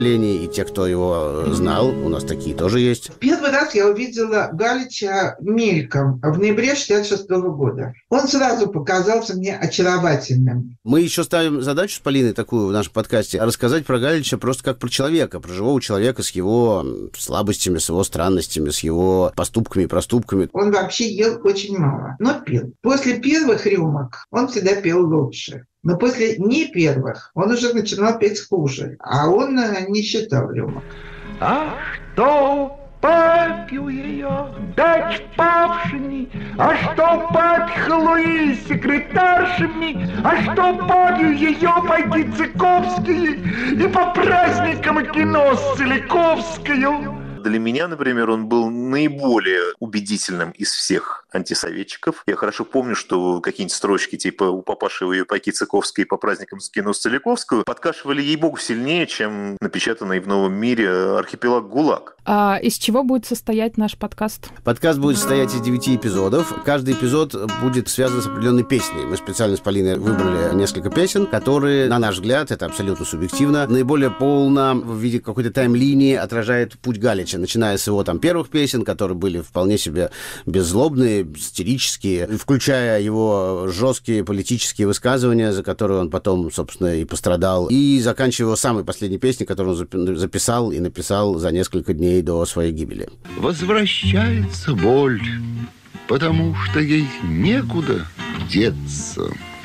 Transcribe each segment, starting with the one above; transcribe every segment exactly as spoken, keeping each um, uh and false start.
и те, кто его знал, у нас такие тоже есть. Первый раз я увидела Галича мельком в ноябре шестьдесят шестого года. Он сразу показался мне очаровательным. Мы еще ставим задачу с Полиной такую в нашем подкасте, рассказать про Галича просто как про человека, про живого человека с его слабостями, с его странностями, с его поступками и проступками. Он вообще ел очень мало, но пил. После первых рюмок он всегда пел лучше. Но после не первых он уже начинал петь хуже, а он не считал рюмок. А что попью ее, дать павшими, а что подхлуи секретаршами, а что попью ее, пойти Цыковские и по праздникам кино с Целиковскую. Для меня, например, он был наиболее убедительным из всех антисоветчиков. Я хорошо помню, что какие-нибудь строчки типа «У папаши ее пайки Цыковской по праздникам с кино с Целиковскую» подкашивали ей-богу сильнее, чем напечатанный в «Новом мире» архипелаг ГУЛАГ. А из чего будет состоять наш подкаст? Подкаст будет состоять из девяти эпизодов. Каждый эпизод будет связан с определенной песней. Мы специально с Полиной выбрали несколько песен, которые, на наш взгляд, это абсолютно субъективно, наиболее полно в виде какой-то тайм-линии отражает путь Галича, начиная с его там первых песен, которые были вполне себе беззлобные, сатирические, включая его жесткие политические высказывания, за которые он потом, собственно, и пострадал, и заканчивая его самой последней песней, которую он записал и написал за несколько дней до своей гибели. Возвращается боль, потому что ей некуда деться.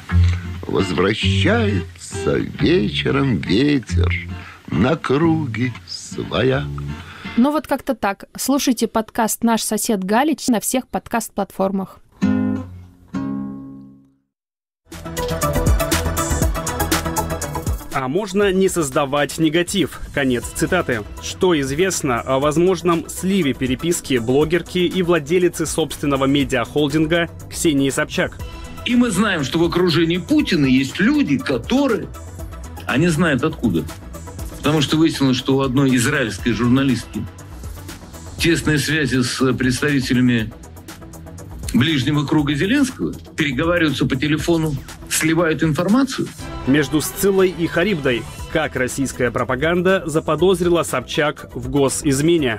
Возвращается вечером ветер на круги своя. Ну вот как-то так. Слушайте подкаст «Наш сосед Галич» на всех подкаст-платформах. А можно не создавать негатив. Конец цитаты. Что известно о возможном сливе переписки блогерки и владелицы собственного медиахолдинга Ксении Собчак? И мы знаем, что в окружении Путина есть люди, которые... Они знают откуда. Потому что выяснилось, что у одной израильской журналистки тесные связи с представителями ближнего круга Зеленского, переговариваются по телефону, сливают информацию. Между Сциллой и Харибдой. Как российская пропаганда заподозрила Собчак в госизмене?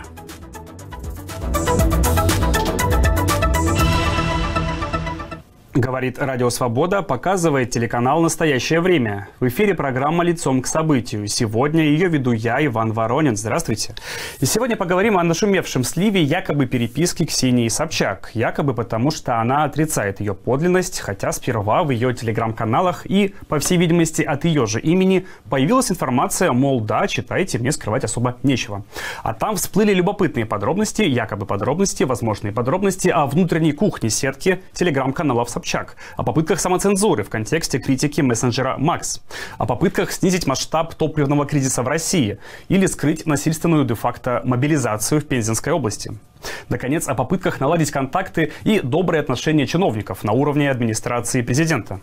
Говорит Радио Свобода, показывает телеканал «Настоящее время». В эфире программа «Лицом к событию». Сегодня ее веду я, Иван Воронин. Здравствуйте. И сегодня поговорим о нашумевшем сливе якобы переписки Ксении Собчак. Якобы потому, что она отрицает ее подлинность, хотя сперва в ее телеграм-каналах и, по всей видимости, от ее же имени появилась информация, мол, да, читайте, мне скрывать особо нечего. А там всплыли любопытные подробности, якобы подробности, возможные подробности о внутренней кухне сетки телеграм-каналов Собчак. О попытках самоцензуры в контексте критики мессенджера Макс. О попытках снизить масштаб топливного кризиса в России или скрыть насильственную де-факто мобилизацию в Пензенской области. Наконец, о попытках наладить контакты и добрые отношения чиновников на уровне администрации президента.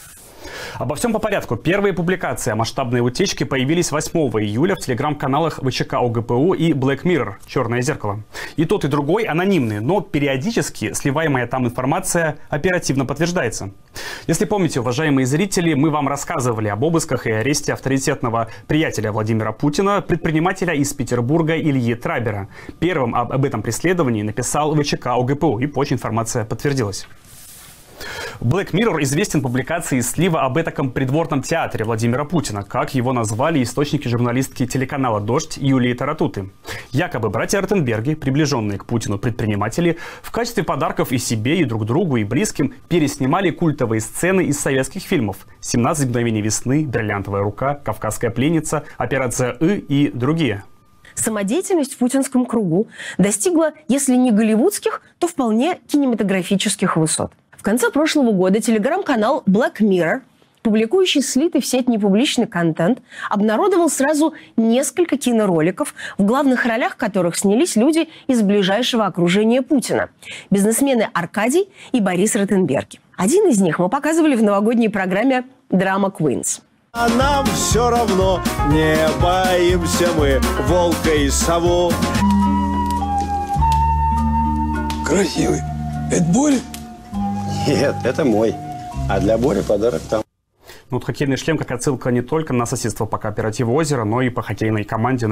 Обо всем по порядку. Первые публикации о масштабной утечке появились восьмого июля в телеграм-каналах ВЧК ОГПУ и Black Mirror «Черное зеркало». И тот, и другой анонимные, но периодически сливаемая там информация оперативно подтверждается. Если помните, уважаемые зрители, мы вам рассказывали об обысках и аресте авторитетного приятеля Владимира Путина, предпринимателя из Петербурга Ильи Трабера. Первым об, об этом преследовании написал ВЧК ОГПУ, и позже информация подтвердилась. Black Mirror известен публикацией слива об этаком придворном театре Владимира Путина, как его назвали источники журналистки телеканала «Дождь» Юлии Таратуты. Якобы братья Ротенберги, приближенные к Путину предприниматели, в качестве подарков и себе, и друг другу, и близким переснимали культовые сцены из советских фильмов «семнадцать мгновений весны», «Бриллиантовая рука», «Кавказская пленница», «Операция И» и другие. Самодеятельность в путинском кругу достигла, если не голливудских, то вполне кинематографических высот. В конце прошлого года телеграм-канал Black Mirror, публикующий слитый в сеть непубличный контент, обнародовал сразу несколько кинороликов, в главных ролях которых снялись люди из ближайшего окружения Путина – бизнесмены Аркадий и Борис Ротенберги. Один из них мы показывали в новогодней программе «Драма Queens». А нам все равно, не боимся мы волка и сову. Красивый. Это Боря? Нет, это мой. А для Бори подарок там. Ну, вот хоккейный шлем как отсылка не только на соседство по кооперативу «Озеро», но и по хоккейной команде